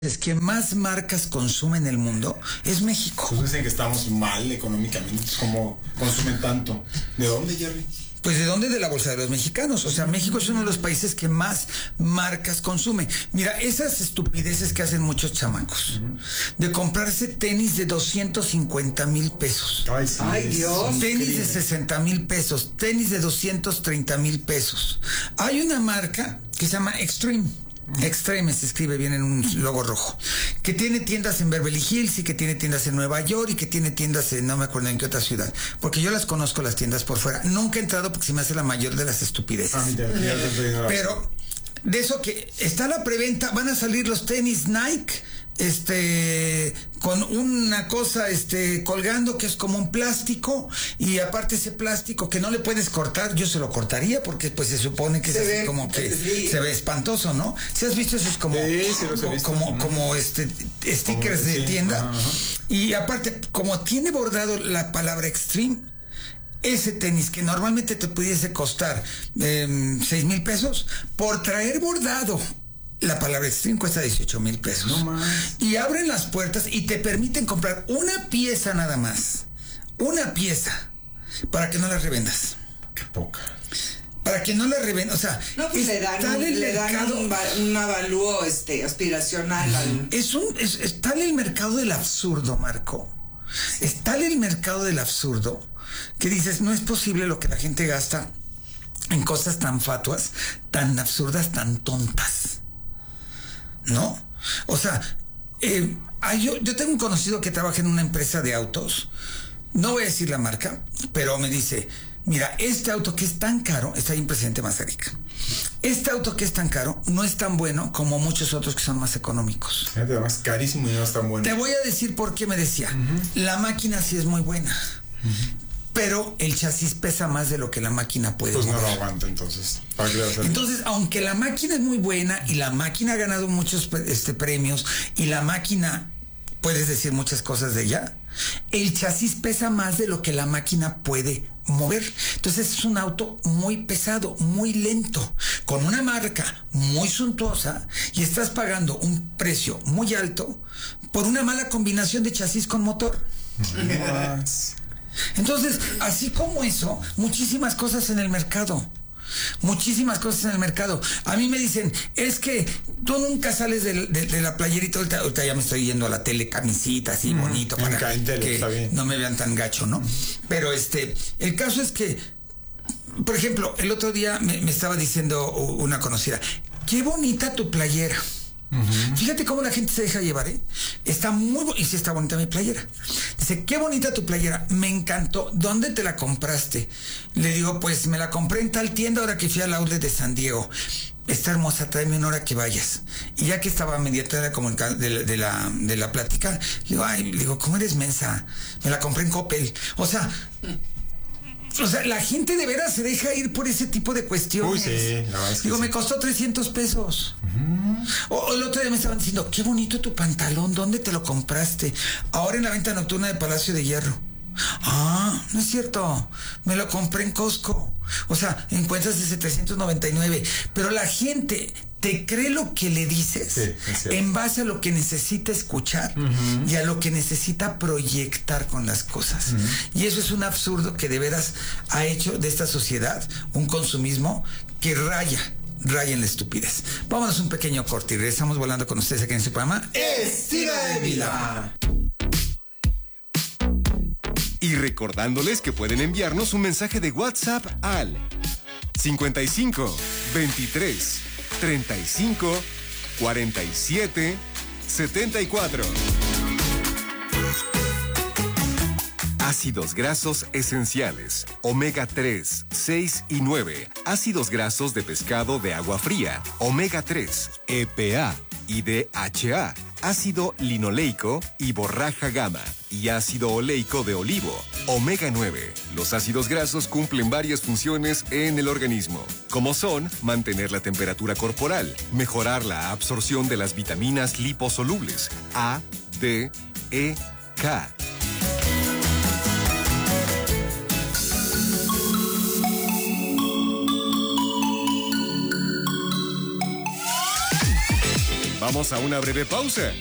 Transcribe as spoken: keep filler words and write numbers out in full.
Es que más marcas consumen en el mundo es México. Pues dicen que estamos mal económicamente, como consumen tanto. ¿De dónde, Jerry? Pues ¿de dónde? De la bolsa de los mexicanos. O sea, México es uno de los países que más marcas consume. Mira, esas estupideces que hacen muchos chamacos, uh-huh, de comprarse tenis de doscientos cincuenta mil pesos. Ay, sí, Ay, Dios. Tenis de sesenta mil pesos. Tenis de doscientos treinta mil pesos. Hay una marca que se llama Extreme. Extreme se escribe bien en un logo rojo, que tiene tiendas en Beverly Hills y que tiene tiendas en Nueva York y que tiene tiendas en no me acuerdo en qué otra ciudad, porque yo las conozco las tiendas por fuera. Nunca he entrado porque se me hace la mayor de las estupideces. Ah, ya, ya, ya, ya. Pero de eso que está la preventa, van a salir los tenis Nike, este, con una cosa, este, colgando que es como un plástico, y aparte ese plástico que no le puedes cortar, yo se lo cortaría porque pues se supone que se, se ve como que sí, se ve espantoso, ¿no? ¿Sí has visto esos como, sí, sí los he como, visto. como, como este, stickers como, de sí, tienda? Ajá. Y aparte, como tiene bordado la palabra Extreme, ese tenis que normalmente te pudiese costar eh, seis mil pesos, por traer bordado la palabra Extreme cuesta dieciocho mil pesos. No más. Y abren las puertas y te permiten comprar una pieza nada más. Una pieza. Para que no la revendas. Qué poca. Para que no la revendas. O sea, no, pues le dan, un, le dan un, un avalúo este, aspiracional. Al... Es un, es, es tal el mercado del absurdo, Marco. Es tal el mercado del absurdo que dices, no es posible lo que la gente gasta en cosas tan fatuas, tan absurdas, tan tontas. ¿No? O sea, eh, yo, yo tengo un conocido que trabaja en una empresa de autos, no voy a decir la marca, pero me dice, mira, este auto que es tan caro, está ahí en Presidente Mazarik, este auto que es tan caro no es tan bueno como muchos otros que son más económicos. Es además carísimo y no es tan bueno. Te voy a decir por qué me decía, uh-huh, la máquina sí es muy buena, uh-huh, pero el chasis pesa más de lo que la máquina puede. Pues mover. no lo aguanta entonces. ¿Para qué le va a hacer? Entonces, aunque la máquina es muy buena y la máquina ha ganado muchos este, premios y la máquina, puedes decir muchas cosas de ella, el chasis pesa más de lo que la máquina puede mover. Entonces es un auto muy pesado, muy lento, con una marca muy suntuosa, y estás pagando un precio muy alto por una mala combinación de chasis con motor. Entonces, así como eso, muchísimas cosas en el mercado. Muchísimas cosas en el mercado. A mí me dicen, es que tú nunca sales de, de, de la playerita. Ahorita, ahorita ya me estoy yendo a la tele, camisita así, mm, bonito, para tele, que no me vean tan gacho, ¿no? Pero este, el caso es que, por ejemplo, el otro día me, me estaba diciendo una conocida, qué bonita tu playera. Uh-huh. Fíjate cómo la gente se deja llevar, ¿eh? Está muy bo- y sí está bonita mi playera. Dice, qué bonita tu playera, me encantó. ¿Dónde te la compraste? Le digo, pues me la compré en tal tienda ahora que fui al outlet de San Diego. Está hermosa, tráeme una hora que vayas. Y ya que estaba media tarde como de, de, de la de la plática, le digo, ay, le digo, ¿cómo eres mensa? Me la compré en Coppel. O sea, O sea, la gente de veras se deja ir por ese tipo de cuestiones. Uy, sí, la verdad es que Digo, sí. me costó trescientos pesos. Uh-huh. O, o el otro día me estaban diciendo, qué bonito tu pantalón, ¿dónde te lo compraste? Ahora en la venta nocturna de Palacio de Hierro. Ah, no es cierto, me lo compré en Costco. O sea, encuentras de setecientos noventa y nueve. Pero la gente te cree lo que le dices, sí, en base a lo que necesita escuchar, uh-huh, y a lo que necesita proyectar con las cosas. Uh-huh. Y eso es un absurdo que de veras ha hecho de esta sociedad un consumismo que raya, raya en la estupidez. Vámonos un pequeño corte y regresamos volando con ustedes aquí en su programa Estilo de Vida. Y recordándoles que pueden enviarnos un mensaje de WhatsApp al cincuenta y cinco, veintitrés, treinta y cinco, cuarenta y siete, setenta y cuatro. Ácidos grasos esenciales, omega tres, seis y nueve. Ácidos grasos de pescado de agua fría, omega tres, E P A y D H A. Ácido linoleico y borraja gamma. Y ácido oleico de olivo, omega nueve. Los ácidos grasos cumplen varias funciones en el organismo, como son mantener la temperatura corporal, mejorar la absorción de las vitaminas liposolubles A, D, E, K. Vamos a una breve pausa.